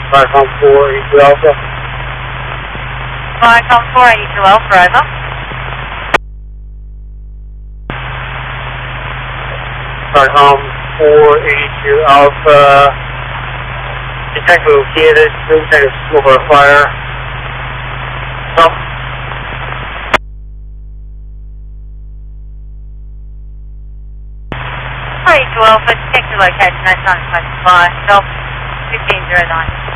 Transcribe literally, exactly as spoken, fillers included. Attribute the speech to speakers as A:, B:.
A: Viacom four eighty-two Alpha.
B: Viacom four eighty-two Alpha, over.
A: Viacom four eighty-two Alpha. Detective located, detective silver fire. Stop.
B: four eighty-two Alpha, detective location, that's not supposed to fly. Stop, fifteen zero nine.